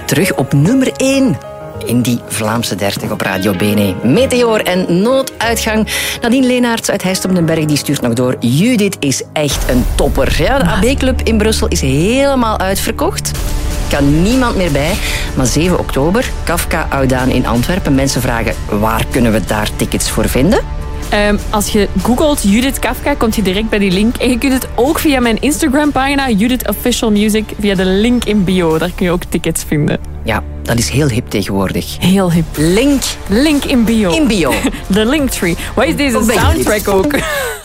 terug op nummer 1. In die Vlaamse 30 op Radio BNE. Meteor en Nooduitgang. Nadine Leenaerts uit Heist op den Berg die stuurt nog door. Judith is echt een topper. Ja, de AB-club in Brussel is helemaal uitverkocht. Kan niemand meer bij. Maar 7 oktober, Kafka Oudaan in Antwerpen. Mensen vragen, waar kunnen we daar tickets voor vinden? Als je googelt Judith Kafka, kom je direct bij die link. En je kunt het ook via mijn Instagram-pagina, Judith Official Music, via de link in bio. Daar kun je ook tickets vinden. Ja, dat is heel hip tegenwoordig. Heel hip. Link in bio. In bio. De Linktree. Wat is deze soundtrack ook?